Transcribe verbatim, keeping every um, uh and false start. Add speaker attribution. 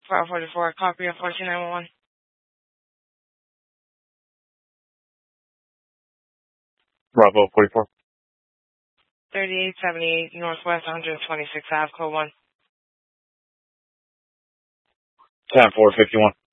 Speaker 1: five forty-four, copy of fourteen nine one one.
Speaker 2: Bravo forty-four.
Speaker 1: thirty-eight seventy-eight Northwest one twenty-six Ave, code one.
Speaker 2: ten four fifty-one.